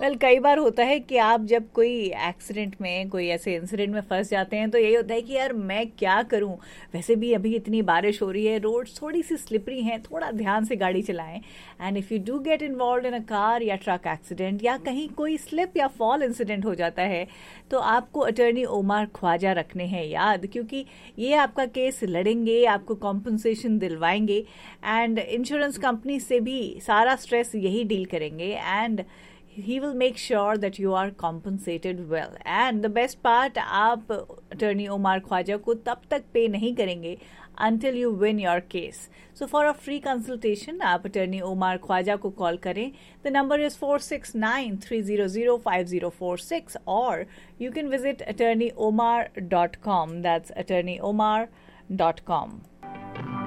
कई बार होता है कि आप जब कोई एक्सीडेंट में, कोई ऐसे इंसिडेंट में फंस जाते हैं तो यही होता है कि यार मैं क्या करूं। वैसे भी अभी इतनी बारिश हो रही है, रोड्स थोड़ी सी स्लिपरी हैं, थोड़ा ध्यान से गाड़ी चलाएं। And if you do get involve in a car या ट्रक एक्सीडेंट, या कहीं कोई स्लिप या फॉल इंसिडेंट हो जाता है, तो आपको अटर्नी ओमार ख्वाजा रखने हैं याद, क्योंकि ये आपका केस लड़ेंगे, आपको कॉम्पनसेशन दिलवाएंगे। एंड इंश्योरेंस कंपनी से भी सारा स्ट्रेस यही डील करेंगे, and he will make sure that you are compensated well. And the best part, आप attorney Omar Khwaja को तब तक पे नहीं करेंगे until you win your case. So for a free consultation, आप attorney Omar Khwaja को कॉल करें. The number is 469-300-5046, or you can visit attorneyomar.com. That's attorneyomar.com.